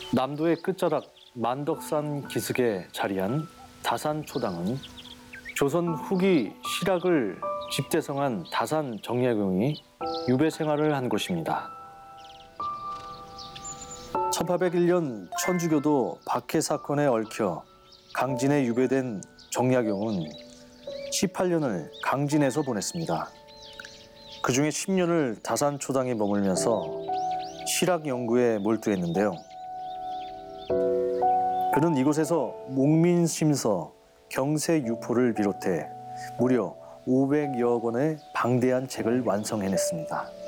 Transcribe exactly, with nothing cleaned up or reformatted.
남도의 끝자락 만덕산 기슭에 자리한 다산초당은 조선 후기 실학을 집대성한 다산 정약용이 유배 생활을 한 곳입니다. 천팔백일 년 천주교도 박해 사건에 얽혀 강진에 유배된 정약용은 십팔 년을 강진에서 보냈습니다. 그중에 십 년을 다산초당에 머물면서 실학 연구에 몰두했는데요. 그는 이곳에서 목민심서, 경세유포를 비롯해 무려 오백여 권의 방대한 책을 완성해냈습니다.